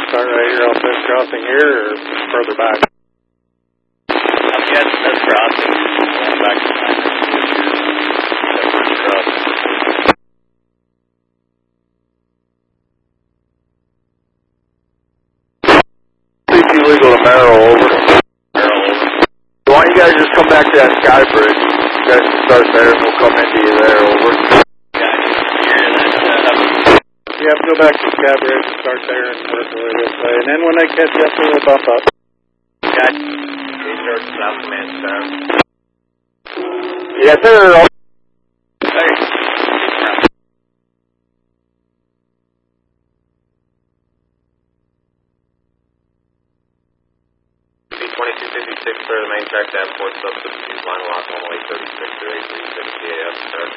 start right here off this crossing here, or further back? I'm guessing this crossing, going back to the crossing. CT legal to Merrill, over. So why don't you guys just come back to that Sky Bridge? You guys can start there and we'll come into you there, over. You have to go back to Sky Bridge and start there and work the way this way. And then when they catch you up, we'll bump up. Gotcha. George South Command Star. Yes, sir. Thanks. 2256 for the main track to have 4 substitutes, line lock, 1 way 36 to 836 DAF, start.